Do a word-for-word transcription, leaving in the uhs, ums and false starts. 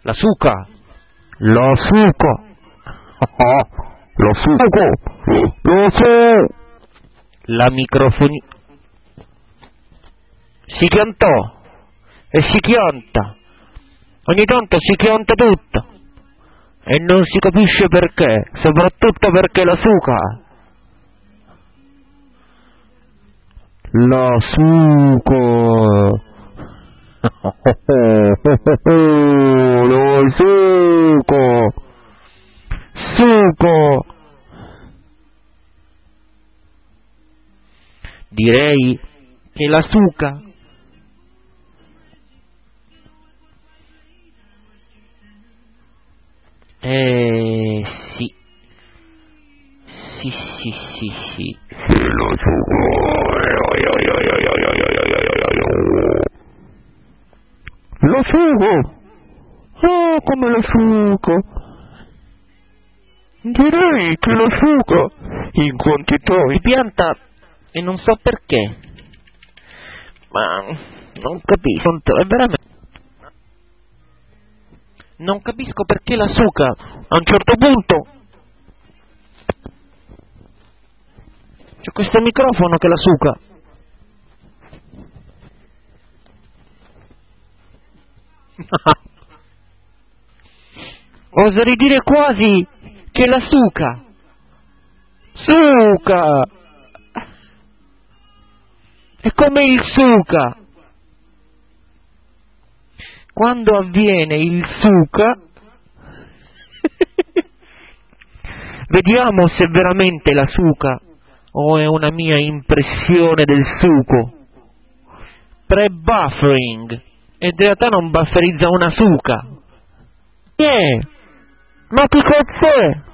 La suca. La suca. La suca. La suca. La microfonia. Si chiantò. E si chianta. Ogni tanto si chianta tutto. E non si capisce perché. Soprattutto perché la suca. La suca. La suca. Suco. Direi che la suca eh sì sì sì sì sì la suca la suca ah come la suca direi che la suca in quantità di pianta e non so perché ma non capisco è veramente non capisco perché la suca a un certo punto c'è questo microfono che la suca oserei dire quasi che la suca suca è come il suca. Quando avviene il suca, vediamo se veramente la suca o è una mia impressione del suco. Pre-buffering, ed in realtà non bufferizza una suca. Che? Ma che cazzo è?